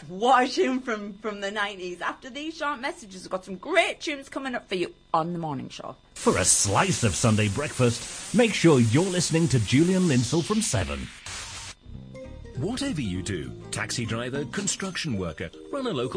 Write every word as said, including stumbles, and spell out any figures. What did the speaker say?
what a tune from, from the nineties. After these short messages, we've got some great tunes coming up for you on The Morning Show. For a slice of Sunday breakfast, make sure you're listening to Julian Linsell from seven. Whatever you do, taxi driver, construction worker, run a local